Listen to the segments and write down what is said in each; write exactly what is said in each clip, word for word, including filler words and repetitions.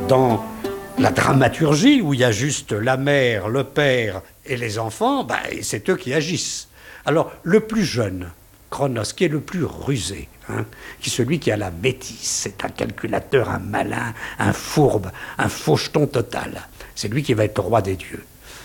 Dans la dramaturgie, où il y a juste la mère, le père et les enfants, ben, c'est eux qui agissent. Alors, le plus jeune, Cronos, qui est le plus rusé, hein, qui est celui qui a la bêtise, c'est un calculateur, un malin, un fourbe, un faucheton total. C'est lui qui va être le roi des dieux.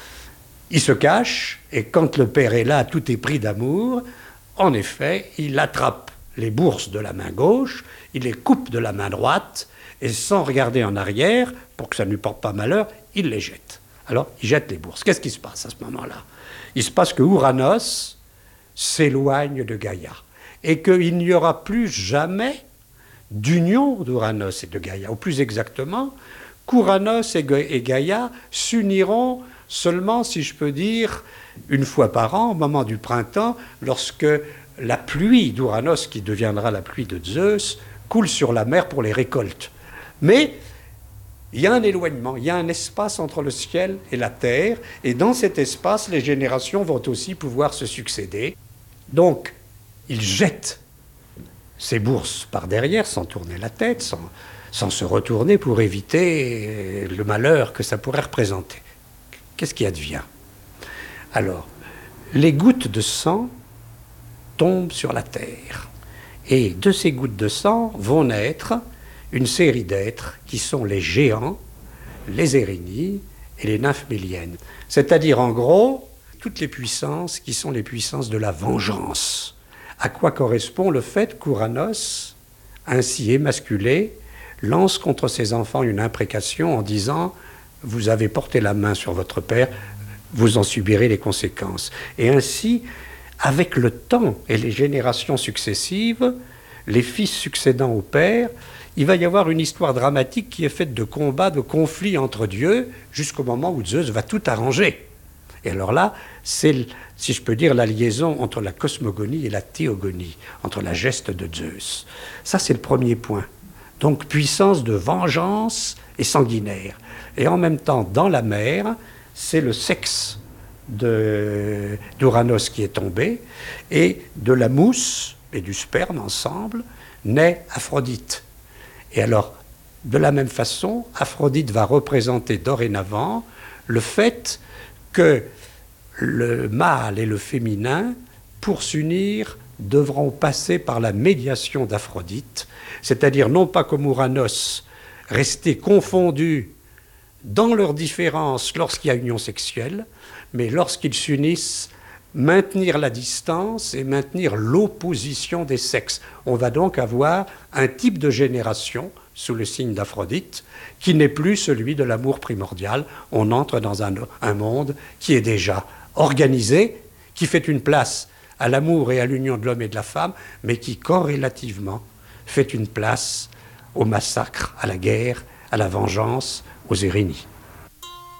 Il se cache, et quand le père est là, tout est pris d'amour. En effet, il attrape les bourses de la main gauche, il les coupe de la main droite, et sans regarder en arrière, pour que ça ne lui porte pas malheur, il les jette. Alors, il jette les bourses. Qu'est-ce qui se passe à ce moment-là? Il se passe que Ouranos s'éloigne de Gaïa, et qu'il n'y aura plus jamais d'union d'Ouranos et de Gaïa. Ou plus exactement, qu'Ouranos et Gaïa s'uniront seulement, si je peux dire, une fois par an, au moment du printemps, lorsque la pluie d'Ouranos, qui deviendra la pluie de Zeus, coule sur la mer pour les récoltes. Mais il y a un éloignement, il y a un espace entre le ciel et la terre, et dans cet espace, les générations vont aussi pouvoir se succéder. Donc, il jette ses bourses par derrière, sans tourner la tête, sans, sans se retourner pour éviter le malheur que ça pourrait représenter. Qu'est-ce qui advient? Alors, les gouttes de sang tombent sur la terre. Et de ces gouttes de sang vont naître une série d'êtres qui sont les géants, les Érénies et les nymphes méliennes. C'est-à-dire, en gros, toutes les puissances qui sont les puissances de la vengeance. À quoi correspond le fait qu'Ouranos, ainsi émasculé, lance contre ses enfants une imprécation en disant « Vous avez porté la main sur votre père, vous en subirez les conséquences ». Et ainsi, avec le temps et les générations successives, les fils succédant au père, il va y avoir une histoire dramatique qui est faite de combats, de conflits entre dieux, jusqu'au moment où Zeus va tout arranger. Et alors là, c'est, si je peux dire, la liaison entre la cosmogonie et la théogonie, entre la geste de Zeus. Ça, c'est le premier point. Donc, puissance de vengeance et sanguinaire. Et en même temps, dans la mer, c'est le sexe de, d'Ouranos qui est tombé, et de la mousse et du sperme ensemble naît Aphrodite. Et alors, de la même façon, Aphrodite va représenter dorénavant le fait que le mâle et le féminin, pour s'unir, devront passer par la médiation d'Aphrodite, c'est-à-dire non pas comme Ouranos, rester confondus dans leurs différences lorsqu'il y a union sexuelle, mais lorsqu'ils s'unissent, maintenir la distance et maintenir l'opposition des sexes. On va donc avoir un type de génération sous le signe d'Aphrodite qui n'est plus celui de l'amour primordial. On entre dans un, un monde qui est déjà organisé, qui fait une place à l'amour et à l'union de l'homme et de la femme, mais qui corrélativement fait une place au massacre, à la guerre, à la vengeance, aux Érénies.